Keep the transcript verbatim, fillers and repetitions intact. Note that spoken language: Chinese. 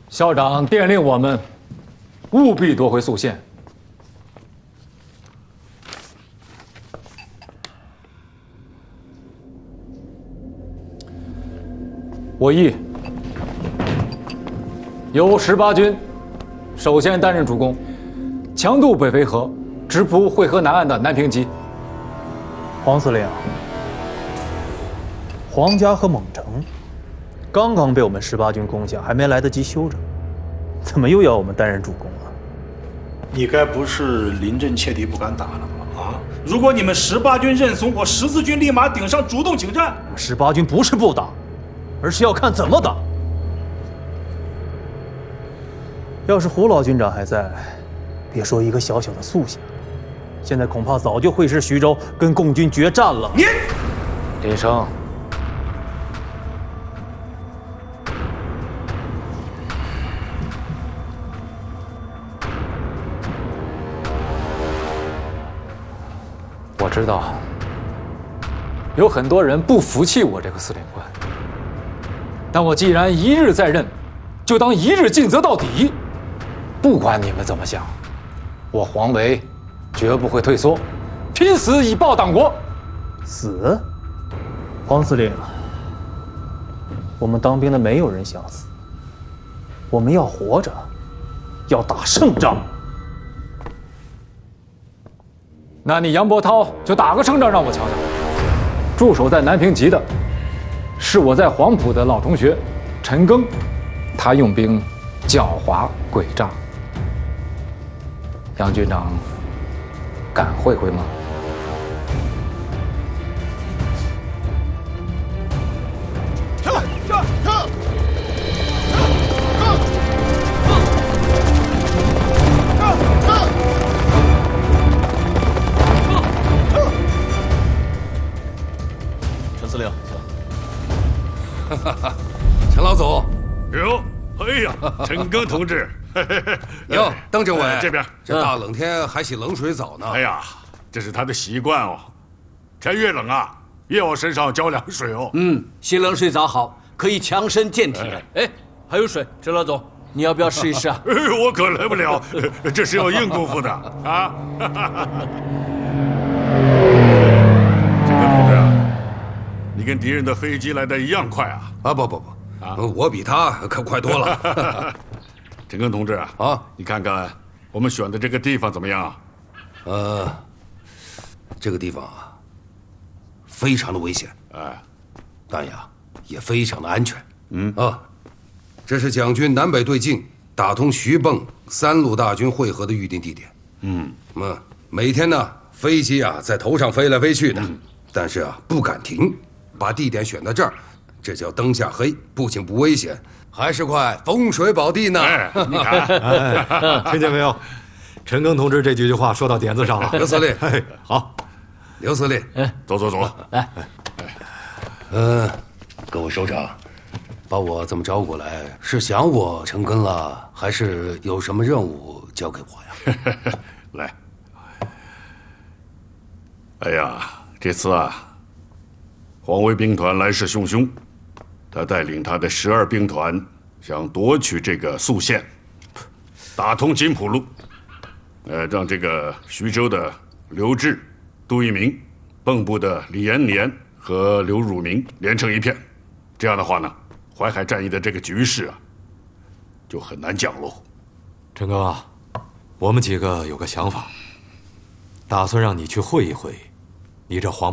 校长电令我们务必夺回宿县。我意由十八军首先担任主攻，强渡北淝河，直扑会河南岸的南平集。 黄司令，黄家和蒙城刚刚被我们十八军攻下，还没来得及休整，怎么又要我们担任主攻啊？ 你该不是临阵切题不敢打了吧？啊！ 如果你们十八军认怂，我十四军立马顶上主动请战。 十八军不是不打，而是要看怎么打。要是胡老军长还在，别说一个小小的宿县，现在恐怕早就会师徐州，跟共军决战了。 你， 林生，我知道有很多人不服气我这个司令官，但我既然一日在任，就当一日尽责到底。不管你们怎么想，我黄维绝不会退缩，拼死以报党国。 死？黄司令，我们当兵的没有人想死，我们要活着，要打胜仗。 那你杨伯涛就打个胜仗让我瞧瞧。驻守在南平集的，是我在黄埔的老同学陈赓，他用兵狡猾诡诈。杨军长敢会会吗？ 陈司令， 陈老总， 哟，哎呀，陈赓同志， 哟，邓政委， 这边， 这大冷天还洗冷水澡呢。 哎呀，这是他的习惯哦。天越冷啊，越往身上浇凉水哦。 嗯，洗冷水澡好，可以强身健体。哎，还有水，陈老总，你要不要试一试啊？ 哎，我可来不了，这是要硬功夫的啊。陈赓同志，你跟敌人的飞机来的一样快啊！ 啊，不不不，啊，我比他可快多了。 陈赓同志啊，啊，你看看我们选的这个地方怎么样？ 呃，这个地方啊，非常的危险， 哎， 但呀，也非常的安全。嗯啊，这是蒋军南北对进，打通徐蚌三路大军会合的预定地点。嗯，嗯，每天呢，飞机啊在头上飞来飞去的，嗯、但是啊不敢停，把地点选在这儿，这叫灯下黑，不仅不危险。还是块风水宝地呢！ 哎，你看， 哎，听见没有？陈赓同志这几句话说到点子上了。 刘司令， 哎，好， 刘司令， 哎，走走走， 来， 嗯，各位首长，把我这么招过来，是想我陈赓了，还是有什么任务交给我呀？ 来，哎呀，这次啊，黄维兵团来势汹汹。他带领他的十二兵团，想夺取这个宿县，打通锦浦路，呃，让这个徐州的刘志、杜聿明，蚌埠的李延年和刘汝明连成一片。这样的话呢，淮海战役的这个局势啊，就很难讲喽。 陈哥，我们几个有个想法，打算让你去会一会，你这黄。